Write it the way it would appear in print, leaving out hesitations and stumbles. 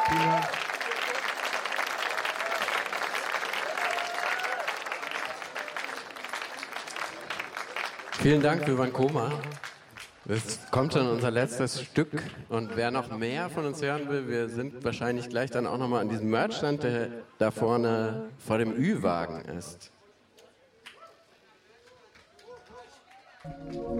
Vielen Dank. Vielen Dank, wir waren Koma. Das kommt schon unser letztes Stück. Und wer noch mehr von uns hören will, wir sind wahrscheinlich gleich dann auch nochmal an diesem Merchstand, der da vorne vor dem Ü-Wagen ist.